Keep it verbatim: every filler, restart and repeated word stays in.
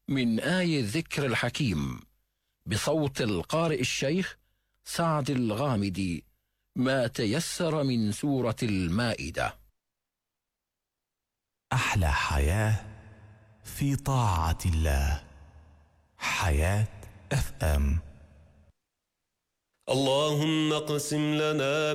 من آي الذكر الحكيم بصوت القارئ الشيخ سعد الغامدي، ما تيسر من سورة المائدة. أحلى حياة في طاعة الله. حياة اف ام. اللهم اقسم لنا